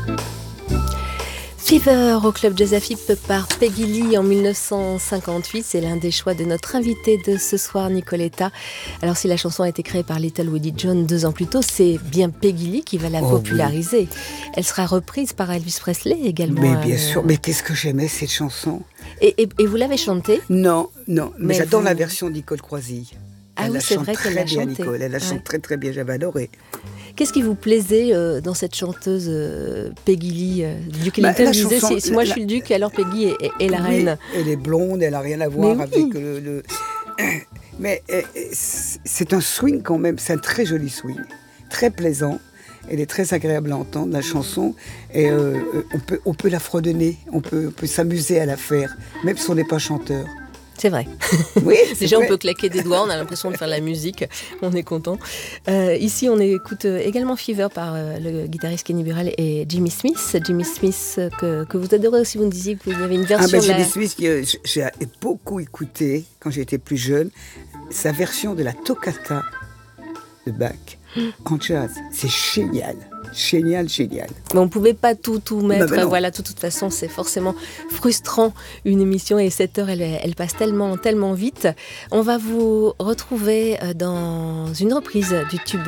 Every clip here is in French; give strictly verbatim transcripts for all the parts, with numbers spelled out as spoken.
Fever au Club Jazz Afib par Peggy Lee en mille neuf cent cinquante-huit. C'est l'un des choix de notre invité de ce soir, Nicoletta. Alors si la chanson a été créée par Little Willie John deux ans plus tôt, c'est bien Peggy Lee qui va la oh, populariser. Oui. Elle sera reprise par Elvis Presley également. Mais bien euh... sûr, mais qu'est-ce que j'aimais cette chanson. Et, et, et vous l'avez chantée? Non, non, mais, mais j'adore vous... la version de Nicole Croisille. Ah elle oui, c'est vrai qu'elle l'a chantée. Nicole. Elle la ouais. chante très très bien, j'avais adoré. Qu'est-ce qui vous plaisait euh, dans cette chanteuse euh, Peggy Lee euh, Duke Ellington bah, disait, si, si moi la, je suis le duc, alors Peggy est, est, est la oui, reine. Elle est blonde, elle n'a rien à voir Mais avec oui. le, le... Mais c'est un swing quand même, c'est un très joli swing, très plaisant. Elle est très agréable à entendre, la chanson, et euh, on, peut, on peut la fredonner, on peut, on peut s'amuser à la faire, même si on n'est pas chanteur. C'est vrai. Oui, déjà, vrai. On peut claquer des doigts, on a l'impression de faire de la musique, on est content. Euh, ici, on écoute également Fever par euh, le guitariste Kenny Burrell et Jimmy Smith. Jimmy Smith, que, que vous adorez aussi, vous me disiez que vous avez une version... Ah ben, de la... Jimmy Smith, j'ai beaucoup écouté, quand j'étais plus jeune, sa version de la toccata de Bach en jazz. C'est génial. Génial, génial. Mais on ne pouvait pas tout, tout mettre. Bah, bah voilà, de toute façon, c'est forcément frustrant une émission et cette heure, elle, elle passe tellement, tellement vite. On va vous retrouver dans une reprise du tube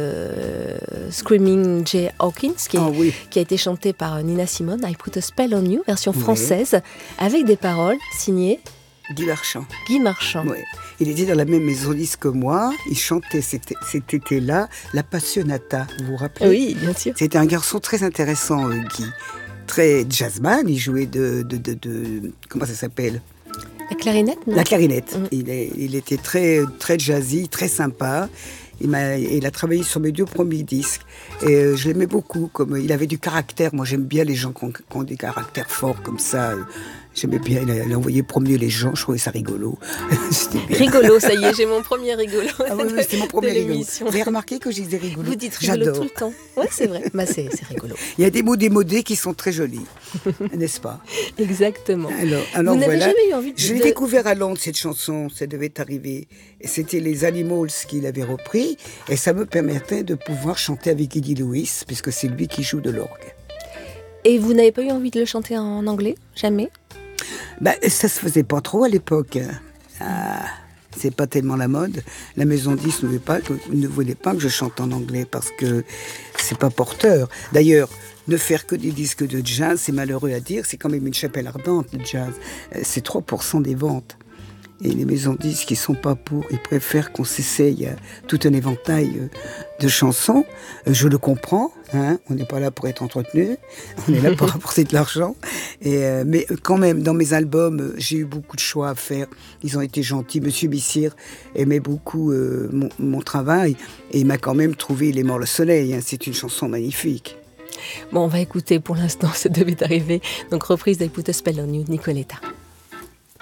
de Screaming Jay Hawkins qui, est, oh, oui. qui a été chanté par Nina Simone, I Put a Spell on You, version française, oui. avec des paroles signées Guy Marchand. Guy Marchand. Oui. Il était dans la même maison disque que moi. Il chantait cet, cet été-là La Passionata. Vous vous rappelez? Oui, bien sûr. C'était un garçon très intéressant, euh, Guy. Très jazzman. Il jouait de... de, de, de comment ça s'appelle? La clarinette, non? La clarinette. Mmh. Il, est, il était très, très jazzy, très sympa. Il, m'a, il a travaillé sur mes deux premiers disques. Et euh, je l'aimais beaucoup. Comme, il avait du caractère. Moi, j'aime bien les gens qui ont, qui ont des caractères forts comme ça. J'aimais bien, il a, il a envoyé promener les gens, je trouvais ça rigolo. Rigolo, ça y est, j'ai mon premier rigolo. Ah oui, oui c'était mon premier rigolo. Vous avez remarqué que je disais rigolo? Vous dites rigolo J'adore. tout le temps. Oui, c'est vrai, bah, c'est, c'est rigolo. Il y a des mots démodés qui sont très jolis, n'est-ce pas? Exactement. Alors, alors Vous n'avez voilà. jamais eu envie de... Je l'ai de... découvert à Londres, cette chanson, ça devait arriver. Et c'était les Animals qui l'avaient repris, et ça me permettait de pouvoir chanter avec Eddie Lewis, puisque c'est lui qui joue de l'orgue. Et vous n'avez pas eu envie de le chanter en anglais? Jamais? Ben, ça se faisait pas trop à l'époque. Ah, c'est pas tellement la mode. La maison dix ne voulait pas que, ne voulait pas que je chante en anglais parce que c'est pas porteur. D'ailleurs, ne faire que des disques de jazz, c'est malheureux à dire, c'est quand même une chapelle ardente, le jazz. C'est trois pour cent des ventes. Et les maisons disques, ils sont pas pour. Ils préfèrent qu'on s'essaye tout un éventail de chansons. Je le comprends, hein, on n'est pas là pour être entretenu, on est là pour apporter de l'argent. Et euh, mais quand même, dans mes albums, j'ai eu beaucoup de choix à faire. Ils ont été gentils. Monsieur Bissir aimait beaucoup euh, mon, mon travail et il m'a quand même trouvé Les Morts le Soleil. Hein. C'est une chanson magnifique. Bon, on va écouter pour l'instant, ça devait arriver. Donc reprise d'I Put a Spell on You, Nicoletta.